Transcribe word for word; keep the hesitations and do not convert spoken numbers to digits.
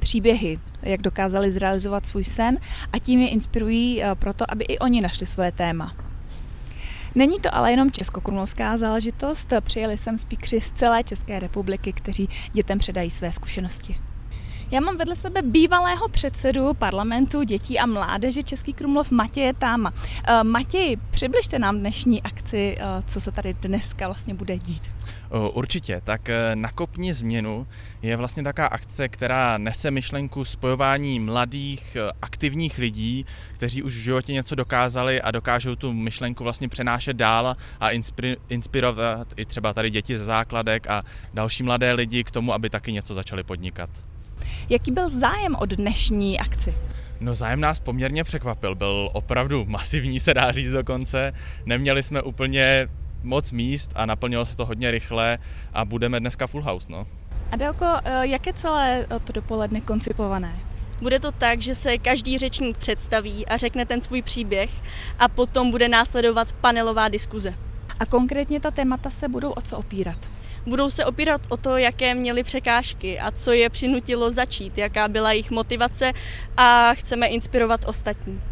příběhy, jak dokázali zrealizovat svůj sen a tím je inspirují proto, aby i oni našli svoje téma. Není to ale jenom českokrumlovská záležitost, přijeli sem speakeři z celé České republiky, kteří dětem předají své zkušenosti. Já mám vedle sebe bývalého předsedu parlamentu dětí a mládeže Český Krumlov Matěje Táma. Matěj, přibližte nám dnešní akci, co se tady dneska vlastně bude dít. Určitě, tak Nakopni změnu je vlastně taková akce, která nese myšlenku spojování mladých, aktivních lidí, kteří už v životě něco dokázali a dokážou tu myšlenku vlastně přenášet dál a inspirovat i třeba tady děti ze základek a další mladé lidi k tomu, aby taky něco začali podnikat. Jaký byl zájem o dnešní akci? No zájem nás poměrně překvapil, byl opravdu masivní, se dá říct dokonce. Neměli jsme úplně moc míst a naplnilo se to hodně rychle a budeme dneska full house, no. Adélko, jak je celé to dopoledne koncipované? Bude to tak, že se každý řečník představí a řekne ten svůj příběh a potom bude následovat panelová diskuze. A konkrétně ta témata se budou o co opírat? Budou se opírat o to, jaké měli překážky a co je přinutilo začít, jaká byla jejich motivace a chceme inspirovat ostatní.